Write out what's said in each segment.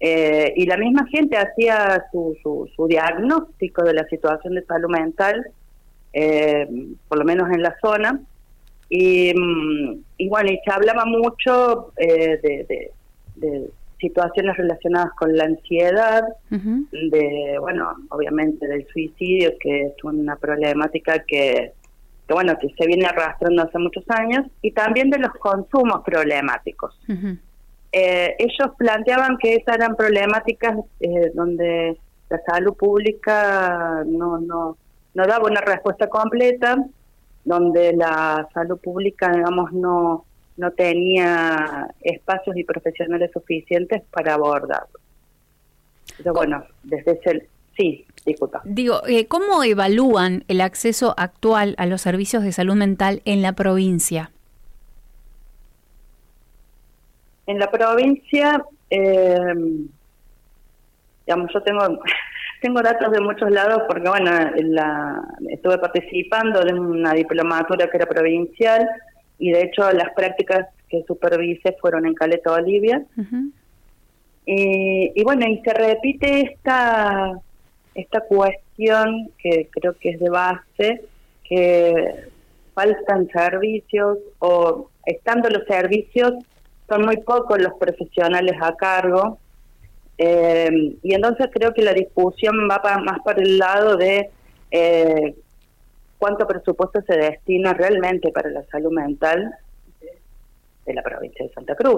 y la misma gente hacía su diagnóstico de la situación de salud mental, por lo menos en la zona, y bueno, y se hablaba mucho de situaciones relacionadas con la ansiedad, de, bueno, obviamente del suicidio, que es una problemática que bueno, que se viene arrastrando hace muchos años, y también de los consumos problemáticos. Ellos planteaban que esas eran problemáticas donde la salud pública no daba una respuesta completa, donde la salud pública, digamos, no tenía espacios y profesionales suficientes para abordarlo. Pero bueno, desde ese... Sí, disculpa. Digo, ¿cómo evalúan el acceso actual a los servicios de salud mental en la provincia? En la provincia, digamos, yo tengo datos de muchos lados porque, bueno, estuve participando de una diplomatura que era provincial, y de hecho las prácticas que supervisé fueron en Caleta, Olivia. Y bueno, y se repite esta cuestión que creo que es de base, que faltan servicios, o estando los servicios son muy pocos los profesionales a cargo, y entonces creo que la discusión va más para el lado de cuánto presupuesto se destina realmente para la salud mental de la provincia de Santa Cruz,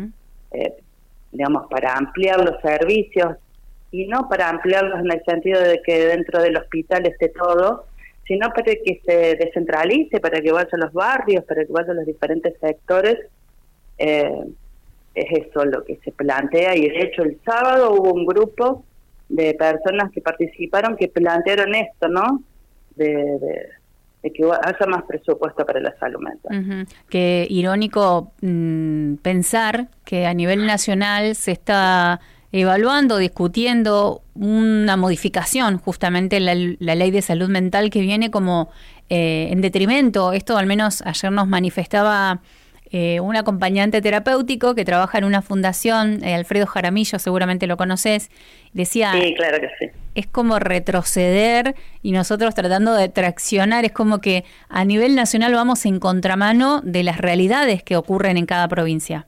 digamos, para ampliar los servicios, y no para ampliarlos en el sentido de que dentro del hospital esté todo, sino para que se descentralice, para que vaya a los barrios, para que vaya a los diferentes sectores. Es eso lo que se plantea, y de hecho el sábado hubo un grupo de personas que participaron que plantearon esto, ¿no? De que haya más presupuesto para la salud mental. Qué irónico pensar que a nivel nacional se está evaluando, discutiendo una modificación justamente en la ley de salud mental, que viene como en detrimento. Esto al menos ayer nos manifestaba un acompañante terapéutico que trabaja en una fundación, Alfredo Jaramillo, seguramente lo conoces, decía, sí, claro que sí, es como retroceder, y nosotros tratando de traccionar, es como que a nivel nacional vamos en contramano de las realidades que ocurren en cada provincia.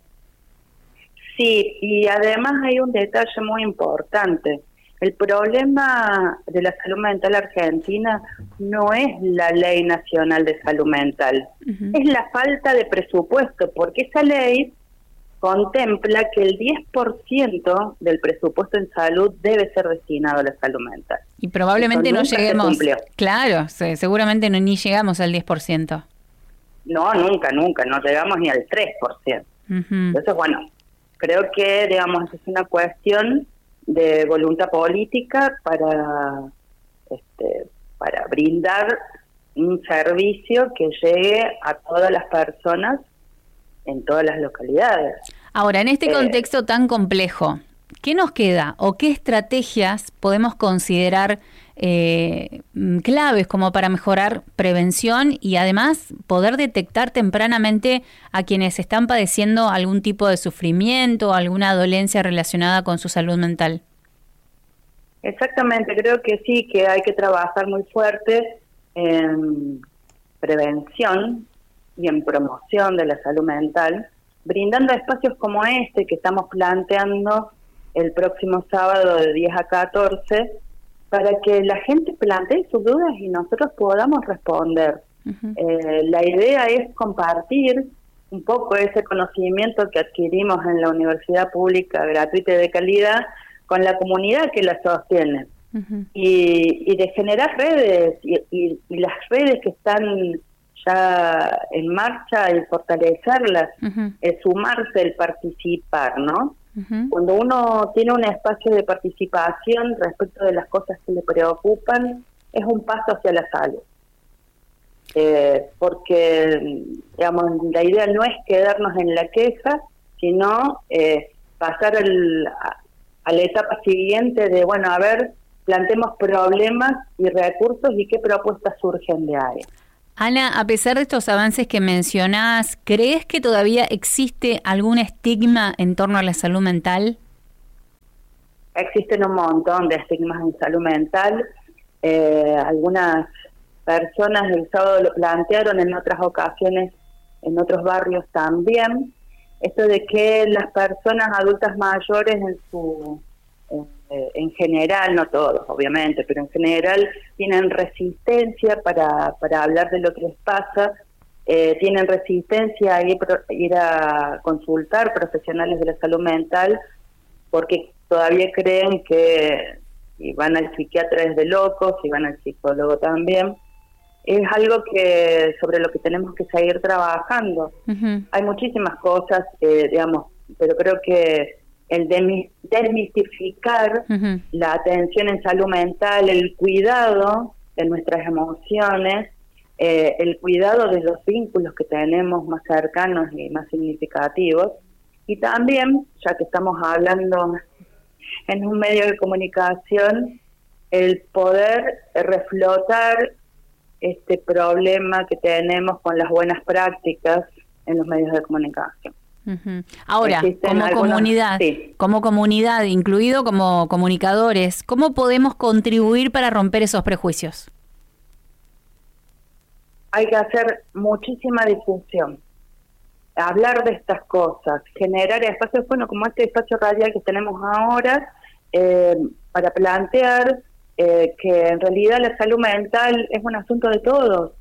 Sí, y además hay un detalle muy importante. El problema de la salud mental argentina no es la Ley Nacional de Salud Mental, es la falta de presupuesto, porque esa ley contempla que el 10% del presupuesto en salud debe ser destinado a la salud mental. Y probablemente no lleguemos, claro, seguramente ni llegamos al 10%. No, nunca, no llegamos ni al 3%. Entonces, bueno, creo que, digamos, es una cuestión de voluntad política para brindar un servicio que llegue a todas las personas en todas las localidades. Ahora, en este contexto tan complejo, ¿qué nos queda o qué estrategias podemos considerar claves como para mejorar prevención y además poder detectar tempranamente a quienes están padeciendo algún tipo de sufrimiento, alguna dolencia relacionada con su salud mental? Exactamente, creo que sí, que hay que trabajar muy fuerte en prevención y en promoción de la salud mental, brindando espacios como este que estamos planteando el próximo sábado de 10 a 14, para que la gente plantee sus dudas y nosotros podamos responder. La idea es compartir un poco ese conocimiento que adquirimos en la universidad pública gratuita y de calidad con la comunidad que la sostiene, y de generar redes, y las redes que están ya en marcha, el fortalecerlas, el sumarse, el participar, ¿no? Cuando uno tiene un espacio de participación respecto de las cosas que le preocupan, es un paso hacia la salud. Porque, digamos, la idea no es quedarnos en la queja, sino pasar a la etapa siguiente de, bueno, a ver, planteemos problemas y recursos y qué propuestas surgen de ahí. Ana, a pesar de estos avances que mencionás, ¿crees que todavía existe algún estigma en torno a la salud mental? existen un montón de estigmas en salud mental. Algunas personas el sábado lo plantearon, en otras ocasiones, en otros barrios también, esto de que las personas adultas mayores en general, no todos obviamente, pero en general tienen resistencia para hablar de lo que les pasa, tienen resistencia a ir a consultar profesionales de la salud mental porque todavía creen que si van al psiquiatra es de locos, si van al psicólogo también. Es algo sobre lo que tenemos que seguir trabajando. Uh-huh. Hay muchísimas cosas, digamos, pero creo que el desmistificar uh-huh. la atención en salud mental, el cuidado de nuestras emociones, el cuidado de los vínculos que tenemos más cercanos y más significativos, y también, ya que estamos hablando en un medio de comunicación, el poder reflotar este problema que tenemos con las buenas prácticas en los medios de comunicación. Uh-huh. Ahora, como comunidad, incluido como comunicadores, ¿cómo podemos contribuir para romper esos prejuicios? Hay que hacer muchísima difusión, hablar de estas cosas, generar espacios, bueno, como este espacio radial que tenemos ahora, para plantear que en realidad la salud mental es un asunto de todos,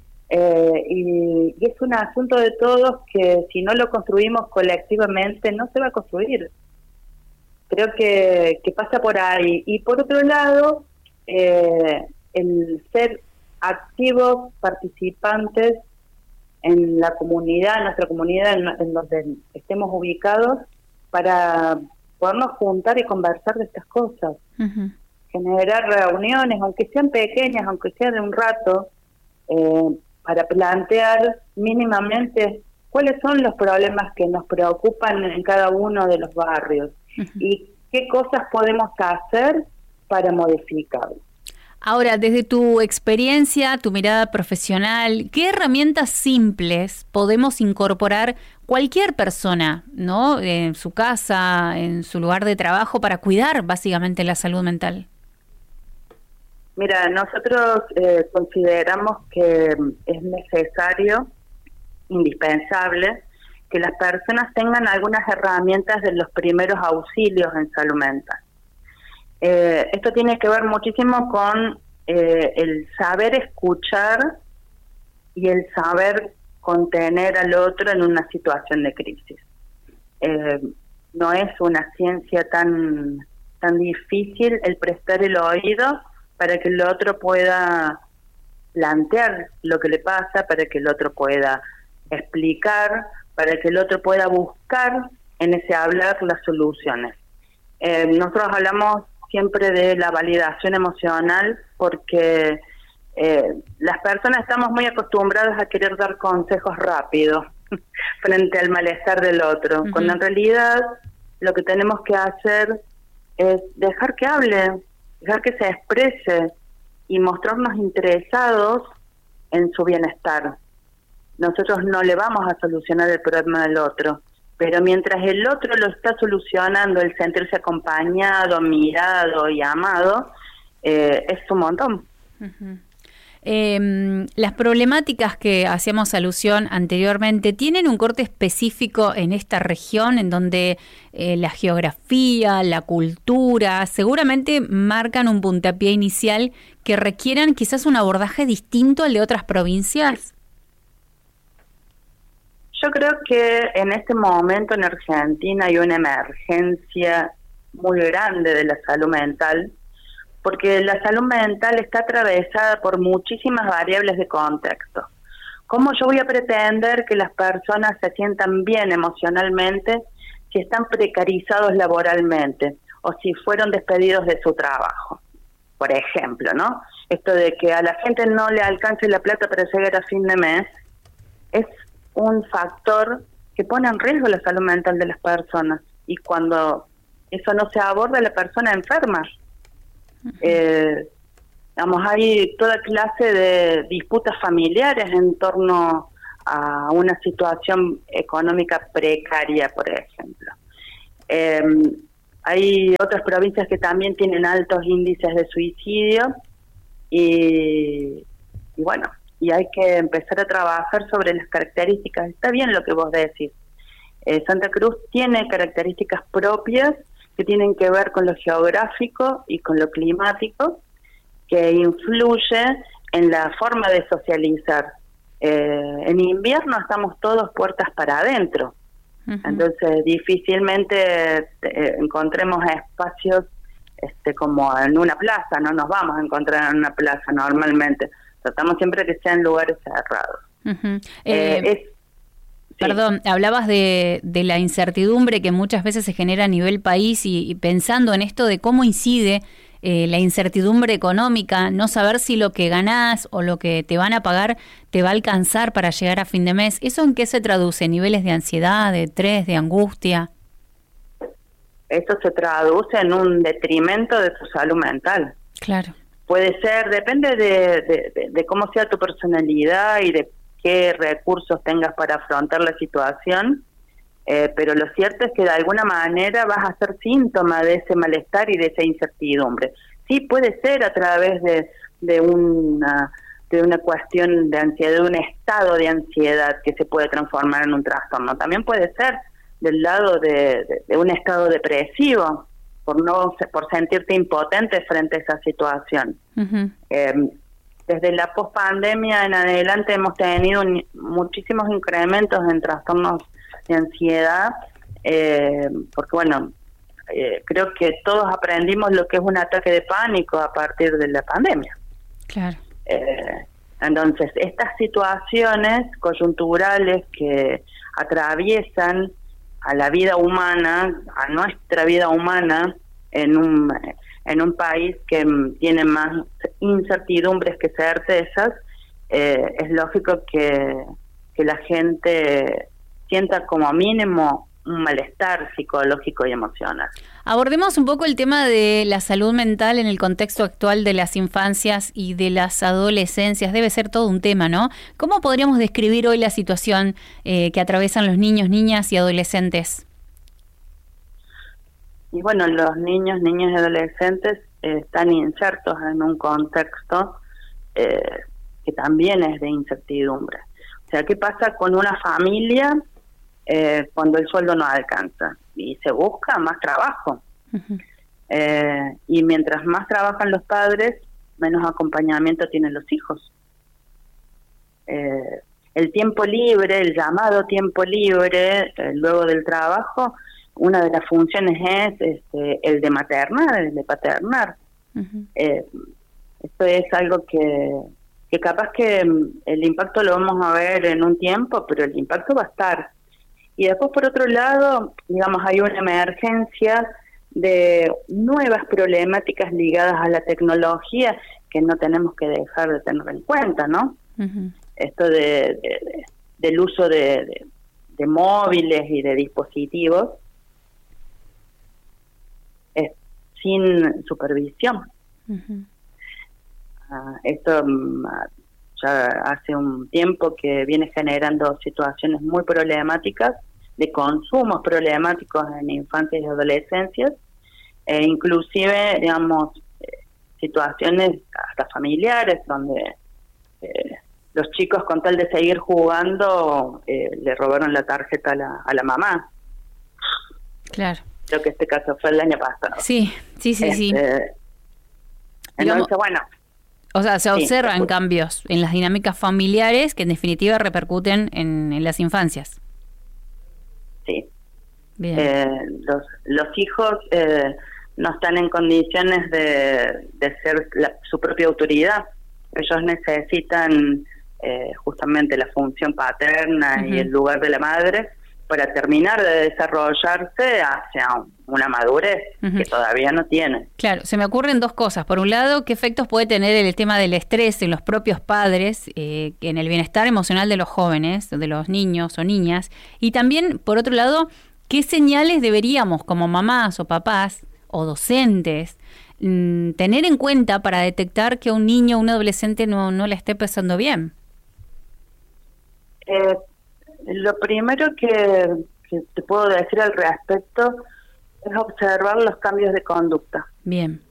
y es un asunto de todos que si no lo construimos colectivamente no se va a construir. Creo que pasa por ahí. Y por otro lado, el ser activos, participantes en la comunidad, en nuestra comunidad, en donde estemos ubicados, para podernos juntar y conversar de estas cosas. Uh-huh. Generar reuniones, aunque sean pequeñas, aunque sea de un rato, para plantear mínimamente cuáles son los problemas que nos preocupan en cada uno de los barrios uh-huh. y qué cosas podemos hacer para modificarlos. Ahora, desde tu experiencia, tu mirada profesional, ¿qué herramientas simples podemos incorporar cualquier persona, ¿no? En su casa, en su lugar de trabajo, para cuidar básicamente la salud mental? Mira, nosotros consideramos que es necesario, indispensable, que las personas tengan algunas herramientas de los primeros auxilios en salud mental. Esto tiene que ver muchísimo con el saber escuchar y el saber contener al otro en una situación de crisis. No es una ciencia tan difícil el prestar el oído para que el otro pueda plantear lo que le pasa, para que el otro pueda explicar, para que el otro pueda buscar en ese hablar las soluciones. Nosotros hablamos siempre de la validación emocional porque las personas estamos muy acostumbradas a querer dar consejos rápidos frente al malestar del otro, uh-huh. cuando en realidad lo que tenemos que hacer es dejar que hable, dejar que se exprese y mostrarnos interesados en su bienestar. Nosotros no le vamos a solucionar el problema del otro, pero mientras el otro lo está solucionando, el sentirse acompañado, mirado y amado, es un montón. Uh-huh. Las problemáticas que hacíamos alusión anteriormente, ¿tienen un corte específico en esta región en donde la geografía, la cultura, seguramente marcan un puntapié inicial que requieran quizás un abordaje distinto al de otras provincias? Yo creo que en este momento en Argentina hay una emergencia muy grande de la salud mental, porque la salud mental está atravesada por muchísimas variables de contexto. ¿Cómo yo voy a pretender que las personas se sientan bien emocionalmente si están precarizados laboralmente o si fueron despedidos de su trabajo? Por ejemplo, ¿no? Esto de que a la gente no le alcance la plata para llegar a fin de mes es un factor que pone en riesgo la salud mental de las personas, y cuando eso no se aborda, la persona enferma. Hay toda clase de disputas familiares en torno a una situación económica precaria, por ejemplo. Hay otras provincias que también tienen altos índices de suicidio y bueno, y hay que empezar a trabajar sobre las características. Está bien lo que vos decís. Santa Cruz tiene características propias que tienen que ver con lo geográfico y con lo climático, que influye en la forma de socializar. En invierno estamos todos puertas para adentro, entonces difícilmente encontremos espacios como en una plaza. No nos vamos a encontrar en una plaza normalmente, tratamos siempre que sean lugares cerrados. Perdón, hablabas de la incertidumbre que muchas veces se genera a nivel país y pensando en esto de cómo incide la incertidumbre económica, no saber si lo que ganás o lo que te van a pagar te va a alcanzar para llegar a fin de mes. ¿Eso en qué se traduce? ¿Niveles de ansiedad, de estrés, de angustia? Eso se traduce en un detrimento de tu salud mental. Claro. Puede ser, depende de cómo sea tu personalidad y de qué recursos tengas para afrontar la situación, pero lo cierto es que de alguna manera vas a ser síntoma de ese malestar y de esa incertidumbre. Sí, puede ser a través de una cuestión de ansiedad, de un estado de ansiedad que se puede transformar en un trastorno. También puede ser del lado de un estado depresivo, por sentirte impotente frente a esa situación. Desde la pospandemia en adelante hemos tenido muchísimos incrementos en trastornos de ansiedad, porque bueno, creo que todos aprendimos lo que es un ataque de pánico a partir de la pandemia. Claro. Entonces, estas situaciones coyunturales que atraviesan a la vida humana, a nuestra vida humana, en un país que tiene más incertidumbres que certezas, es lógico que la gente sienta como mínimo un malestar psicológico y emocional. Abordemos un poco el tema de la salud mental en el contexto actual de las infancias y de las adolescencias. Debe ser todo un tema, ¿no? ¿Cómo podríamos describir hoy la situación que atraviesan los niños, niñas y adolescentes? Y bueno, los niños y adolescentes están insertos en un contexto que también es de incertidumbre. O sea, ¿qué pasa con una familia cuando el sueldo no alcanza? Y se busca más trabajo. Y mientras más trabajan los padres, menos acompañamiento tienen los hijos. El tiempo libre, el llamado tiempo libre, luego del trabajo, una de las funciones es el de maternar, el de paternar. Esto es algo que capaz que el impacto lo vamos a ver en un tiempo, pero el impacto va a estar. Y después, por otro lado, digamos, hay una emergencia de nuevas problemáticas ligadas a la tecnología que no tenemos que dejar de tener en cuenta, ¿no? Esto del uso de móviles y de dispositivos sin supervisión. Esto ya hace un tiempo que viene generando situaciones muy problemáticas, de consumos problemáticos en infancias y adolescencias, e inclusive, digamos, situaciones hasta familiares donde los chicos, con tal de seguir jugando, le robaron la tarjeta a la mamá. Claro. Creo que este caso fue el año pasado. Sí. Entonces, bueno. O sea, se observan cambios en las dinámicas familiares que en definitiva repercuten en las infancias. Sí. Bien. Los hijos no están en condiciones de ser su propia autoridad. Ellos necesitan justamente la función paterna y el lugar de la madre para terminar de desarrollarse hacia una madurez que todavía no tienen. Claro, se me ocurren dos cosas. Por un lado, ¿qué efectos puede tener el tema del estrés en los propios padres, en el bienestar emocional de los jóvenes, de los niños o niñas? Y también, por otro lado, ¿qué señales deberíamos, como mamás o papás o docentes, tener en cuenta para detectar que un niño o un adolescente no la esté pasando bien? Lo primero que te puedo decir al respecto es observar los cambios de conducta. Bien.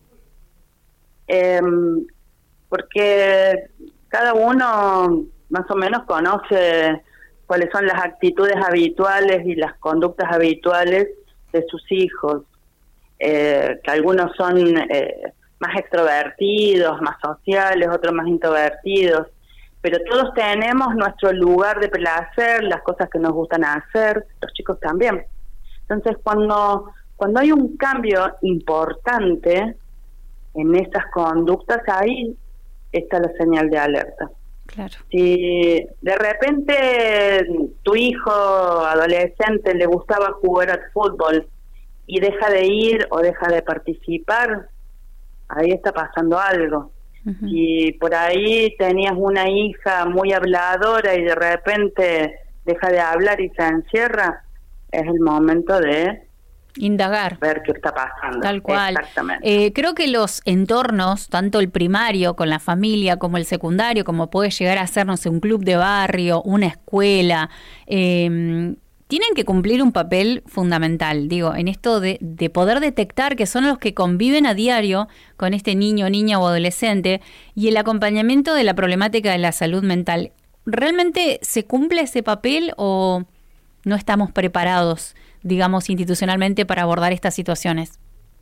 Porque cada uno más o menos conoce cuáles son las actitudes habituales y las conductas habituales de sus hijos, que algunos son más extrovertidos, más sociales, otros más introvertidos, pero todos tenemos nuestro lugar de placer, las cosas que nos gustan hacer, los chicos también. Entonces, cuando hay un cambio importante en esas conductas, ahí está la señal de alerta. Claro. Si de repente tu hijo adolescente le gustaba jugar al fútbol y deja de ir o deja de participar, ahí está pasando algo. Uh-huh. Si por ahí tenías una hija muy habladora y de repente deja de hablar y se encierra, es el momento de indagar, ver qué está pasando. Tal cual. Exactamente. Creo que los entornos, tanto el primario con la familia como el secundario, como puede llegar a ser, no sé, un club de barrio, una escuela, tienen que cumplir un papel fundamental, digo, en esto de poder detectar que son los que conviven a diario con este niño, niña o adolescente, y el acompañamiento de la problemática de la salud mental. ¿Realmente se cumple ese papel o no estamos preparados, digamos, institucionalmente para abordar estas situaciones?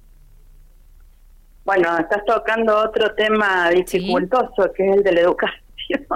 Bueno, estás tocando otro tema dificultoso, ¿sí? Que es el de la educación.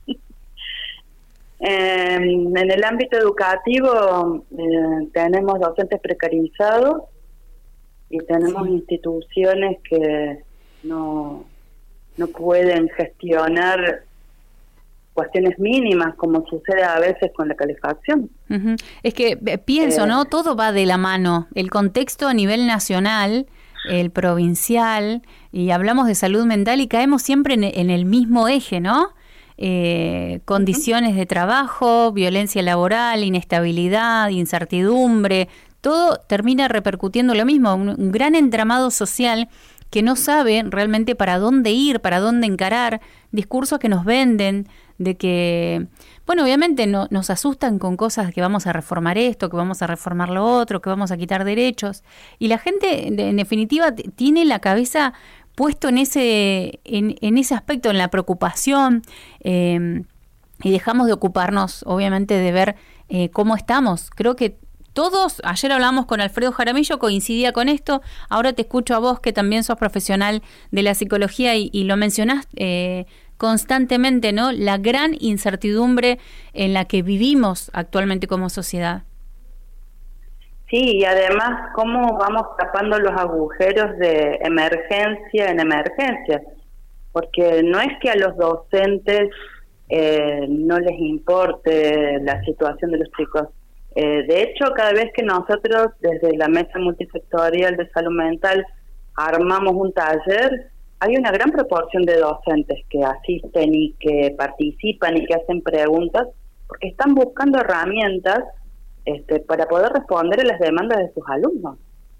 En el ámbito educativo tenemos docentes precarizados y tenemos instituciones que no pueden gestionar cuestiones mínimas, como sucede a veces con la calefacción. Uh-huh. Es que pienso, ¿no? Todo va de la mano. El contexto a nivel nacional, el provincial, y hablamos de salud mental y caemos siempre en el mismo eje, ¿no? Condiciones de trabajo, violencia laboral, inestabilidad, incertidumbre, todo termina repercutiendo lo mismo, un gran entramado social que no sabe realmente para dónde ir, para dónde encarar, discursos que nos venden, de que, bueno, obviamente nos asustan con cosas que vamos a reformar esto, que vamos a reformar lo otro, que vamos a quitar derechos, y la gente en definitiva tiene la cabeza puesto en ese aspecto, en la preocupación, y dejamos de ocuparnos, obviamente, de ver cómo estamos. Creo que todos, ayer hablamos con Alfredo Jaramillo, coincidía con esto, ahora te escucho a vos, que también sos profesional de la psicología y lo mencionás constantemente, ¿no? La gran incertidumbre en la que vivimos actualmente como sociedad. Sí, y además cómo vamos tapando los agujeros de emergencia en emergencia, porque no es que a los docentes no les importe la situación de los chicos. De hecho, cada vez que nosotros desde la Mesa Multisectorial de Salud Mental armamos un taller, hay una gran proporción de docentes que asisten y que participan y que hacen preguntas, porque están buscando herramientas para poder responder a las demandas de sus alumnos.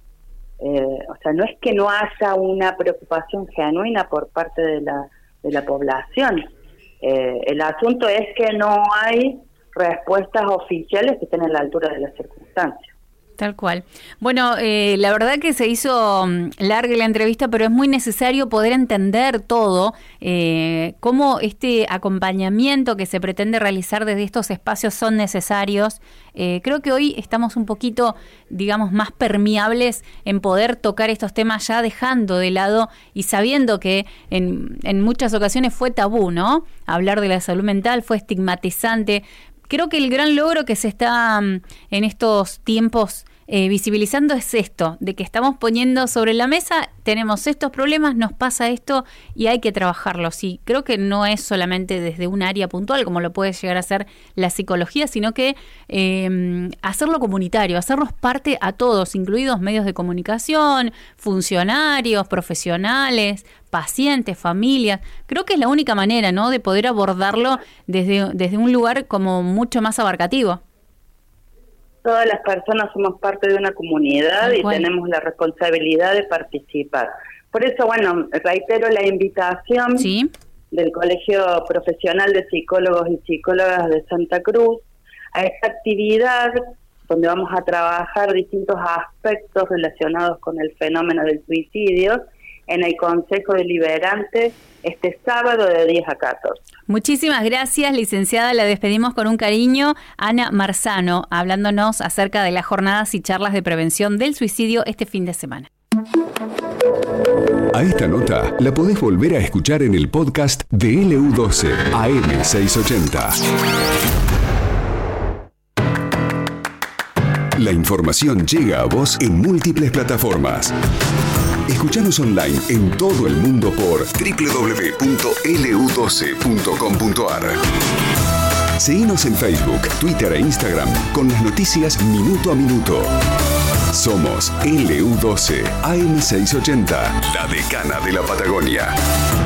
O sea, no es que no haya una preocupación genuina por parte de la población. El asunto es que no hay respuestas oficiales que estén a la altura de las circunstancias. Tal cual. Bueno, la verdad que se hizo larga la entrevista, pero es muy necesario poder entender todo, cómo este acompañamiento que se pretende realizar desde estos espacios son necesarios. Creo que hoy estamos un poquito, digamos, más permeables en poder tocar estos temas ya dejando de lado y sabiendo que en muchas ocasiones fue tabú, ¿no? Hablar de la salud mental fue estigmatizante. Creo que el gran logro que se está en estos tiempos visibilizando es esto, de que estamos poniendo sobre la mesa, tenemos estos problemas, nos pasa esto y hay que trabajarlos. Y creo que no es solamente desde un área puntual, como lo puede llegar a ser la psicología, sino que hacerlo comunitario, hacernos parte a todos, incluidos medios de comunicación, funcionarios, profesionales, pacientes, familias. Creo que es la única manera, ¿no?, de poder abordarlo desde un lugar como mucho más abarcativo. Todas las personas somos parte de una comunidad y tenemos la responsabilidad de participar. Por eso, bueno, reitero la invitación del Colegio Profesional de Psicólogos y Psicólogas de Santa Cruz a esta actividad donde vamos a trabajar distintos aspectos relacionados con el fenómeno del suicidio en el Consejo Deliberante este sábado de 10 a 14. Muchísimas gracias, licenciada. La despedimos con un cariño. Ana Marzano, hablándonos acerca de las jornadas y charlas de prevención del suicidio este fin de semana. A esta nota la podés volver a escuchar en el podcast de LU12 AM680. La información llega a vos en múltiples plataformas. Escuchanos online en todo el mundo por www.lu12.com.ar. Seguinos en Facebook, Twitter e Instagram con las noticias minuto a minuto. Somos LU12 AM680, la decana de la Patagonia.